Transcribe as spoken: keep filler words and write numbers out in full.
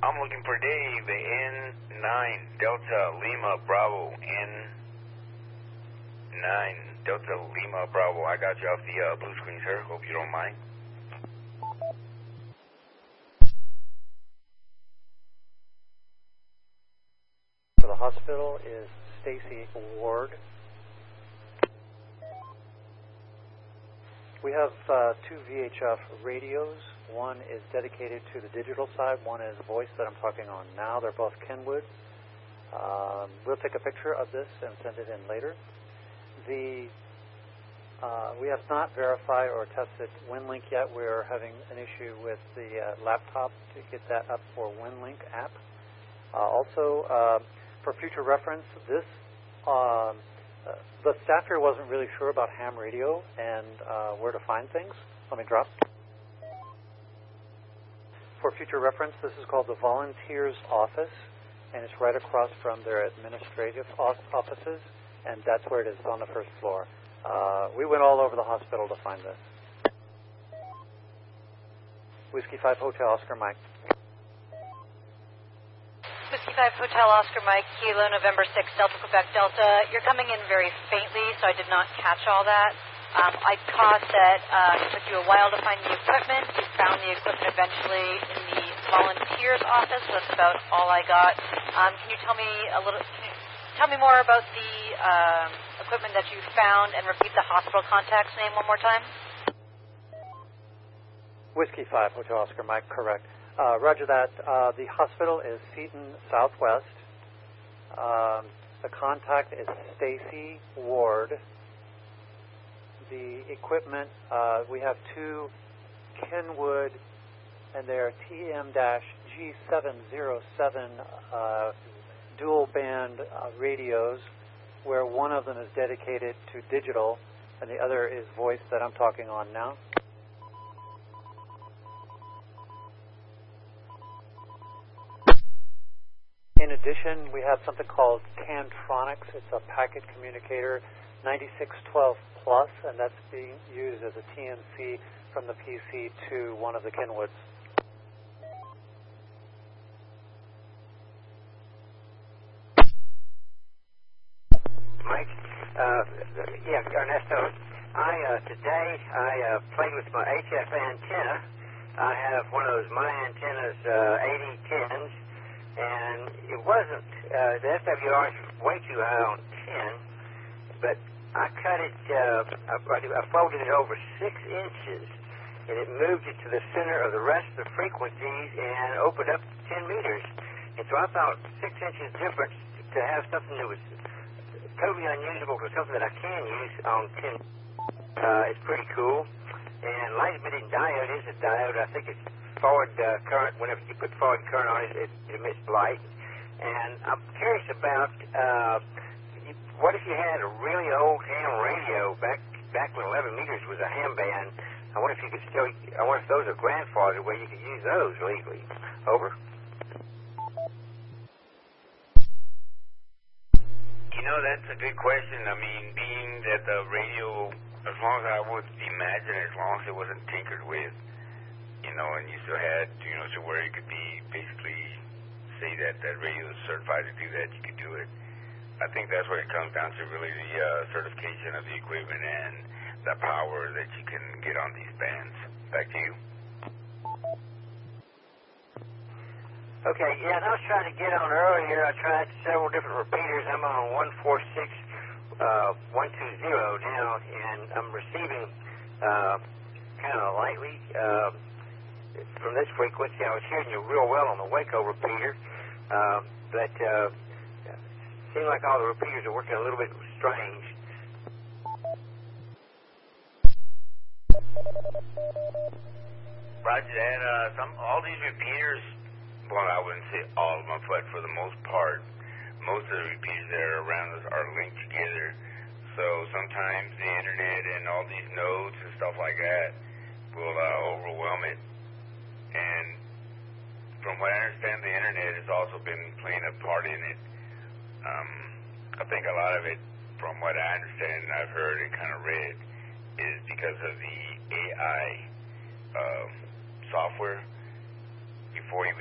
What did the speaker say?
I'm looking for Dave, N nine Delta Lima Bravo, N nine Delta Lima Bravo. I got you off the uh, blue screen, sir. Hope you don't mind. For the hospital is Stacy Ward. We have uh, two V H F radios. One is dedicated to the digital side. One is voice that I'm talking on now. They're both Kenwood. Um, we'll take a picture of this and send it in later. The uh, we have not verified or tested WinLink yet. We're having an issue with the uh, laptop to get that up for WinLink app. Uh, also, uh, for future reference, this um, uh, the staff here wasn't really sure about ham radio and uh, where to find things. Let me drop. For future reference, this is called the Volunteers Office, and it's right across from their administrative offices, and that's where it is, on the first floor. Uh, we went all over the hospital to find this. Whiskey five Hotel Oscar Mike. Whiskey five Hotel Oscar Mike, Kilo November six Delta Quebec Delta. You're coming in very faintly, so I did not catch all that. Um, I caught that uh, it took you a while to find the equipment. You found the equipment eventually in the volunteers office. So that's about all I got. Um, can you tell me a little? Can you tell me more about the um, equipment that you found and repeat the hospital contact's name one more time? Whiskey five Hotel Oscar Mike, correct. Uh, roger that. Uh, the hospital is Seton Southwest. Um, the contact is Stacy Ward. The equipment, uh, we have two Kenwood, and they're T M G seven oh seven uh, dual band uh, radios, where one of them is dedicated to digital, and the other is voice that I'm talking on now. In addition, we have something called Cantronics. It's a packet communicator, ninety-six twelve plus, and that's being used as a T N C from the P C to one of the Kenwoods. Mike, uh, yeah, Ernesto. I uh, today I uh, played with my H F antenna. I have one of those my antennas, uh, eighty tens. And it wasn't, uh, the F W R is way too high on ten, but I cut it, uh, I, I folded it over six inches, and it moved it to the center of the rest of the frequencies and opened up ten meters. And so I thought six inches difference to have something that was totally unusable to something that I can use on ten. Uh, it's pretty cool. And light emitting diode is a diode. I think it's forward uh, current. Whenever you put forward current on it, it, it emits light. And I'm curious about uh, you, what if you had a really old ham radio back back when eleven meters was a ham band? I wonder if you could still. I wonder if those are grandfathered where you could use those legally. Over. You know, that's a good question. I mean, being that the radio, as long as I would imagine, as long as it wasn't tinkered with, you know, and you still had, you know, to where it could be basically say that that radio is certified to do that, you could do it. I think that's what it comes down to, really, the uh, certification of the equipment and the power that you can get on these bands. Back to you. Okay, yeah, and I was trying to get on earlier. I tried several different repeaters. I'm on one four six, one two zero now, and I'm receiving uh, kind of lightly uh, from this frequency. I was hearing you real well on the Waco repeater, uh, but uh, it seemed like all the repeaters are working a little bit strange. Roger that. Uh, some, all these repeaters, well, I wouldn't say all of them, but for the most part, most of the repeaters that are around us are linked together. So sometimes the internet and all these nodes and stuff like that will uh, overwhelm it. And from what I understand, the internet has also been playing a part in it. Um, I think a lot of it, from what I understand and I've heard and kind of read, is because of the A I uh, software. Before you